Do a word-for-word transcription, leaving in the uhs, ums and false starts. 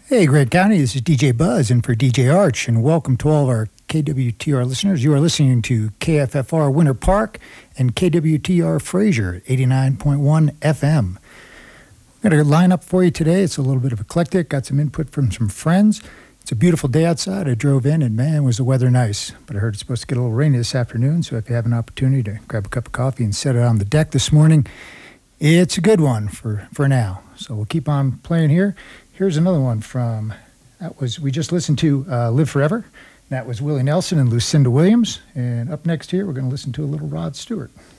Hey, Grant County, this is D J Buzz in for D J Arch, and welcome to all of our K W T R listeners. You are listening to K F F R Winter Park and K W T R Fraser, eighty-nine point one F M. We've got a lineup for you today. It's a little bit of eclectic, got some input from some friends. It's a beautiful day outside. I drove in, and man, was the weather nice. But I heard it's supposed to get a little rainy this afternoon, so if you have an opportunity to grab a cup of coffee and set it on the deck this morning, it's a good one for, for now. So we'll keep on playing here. Here's another one from, that was, we just listened to uh, Live Forever. That was Willie Nelson and Lucinda Williams. And up next here, we're going to listen to a little Rod Stewart.